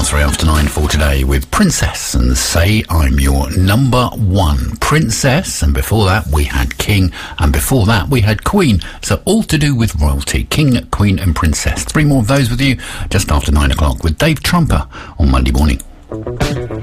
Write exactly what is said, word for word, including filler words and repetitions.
three after nine for today with Princess and Say I'm Your Number One. Princess, and before that we had King, and before that we had Queen. So all to do with royalty. King, Queen and Princess. Three more of those with you just after nine o'clock with Dave Trumper on Monday morning.